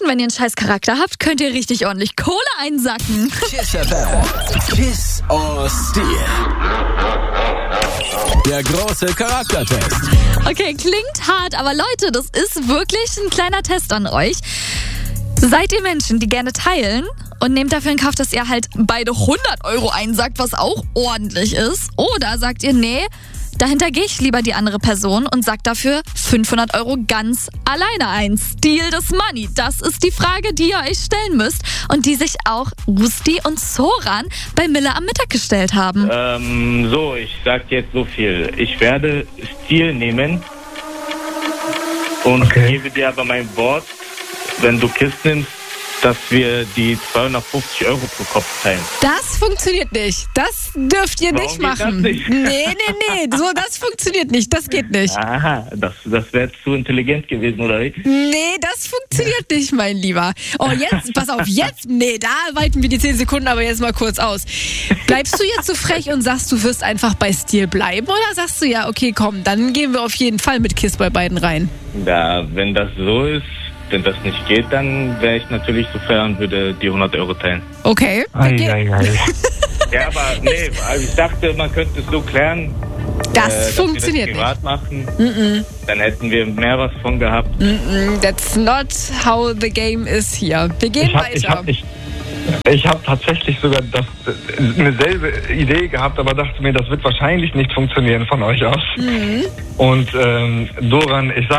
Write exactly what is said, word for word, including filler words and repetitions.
Menschen, wenn ihr einen scheiß Charakter habt, könnt ihr richtig ordentlich Kohle einsacken. Kiss F M. Kiss or Steal. Der große Charaktertest. Okay, klingt hart, aber Leute, das ist wirklich ein kleiner Test an euch. Seid ihr Menschen, die gerne teilen und nehmt dafür in Kauf, dass ihr halt beide hundert Euro einsackt, was auch ordentlich ist? Oder sagt ihr, nee, dahinter gehe ich lieber die andere Person und sag dafür fünfhundert Euro ganz alleine ein. Steal this money. Das ist die Frage, die ihr euch stellen müsst und die sich auch Rusti und Zoran bei Mille am Mittag gestellt haben. Ähm, so, ich sag jetzt so viel. Ich werde Steal nehmen und Okay. gebe dir aber mein Wort, wenn du Kiss nimmst, dass wir die zweihundertfünfzig Euro pro Kopf teilen. Das funktioniert nicht. Das dürft ihr Warum nicht geht das machen. nicht? Nee, nee, nee. So, das funktioniert nicht. Das geht nicht. Aha, das, das wäre zu intelligent gewesen, oder wie? Nee, das funktioniert nicht, mein Lieber. Oh, jetzt, pass auf, jetzt, nee, da weiten wir die zehn Sekunden aber jetzt mal kurz aus. Bleibst du jetzt so frech und sagst, du wirst einfach bei Steal bleiben? Oder sagst du, ja, okay, komm, dann gehen wir auf jeden Fall mit Kiss bei beiden rein? Ja, wenn das so ist, wenn das nicht geht, dann wäre ich natürlich so fair und würde die hundert Euro teilen. Okay. Ei, Ge- ei, ei. Ja, aber nee, also ich dachte, man könnte es so klären, Das äh, dass funktioniert wir nicht. das privat machen. Dann hätten wir mehr was von gehabt. Mm, That's not how the game is here. Wir gehen Ich habe weiter. ich hab, ich, ich hab tatsächlich sogar das, eine selbe Idee gehabt, aber dachte mir, das wird wahrscheinlich nicht funktionieren von euch aus. Und ähm, Doran, ich sag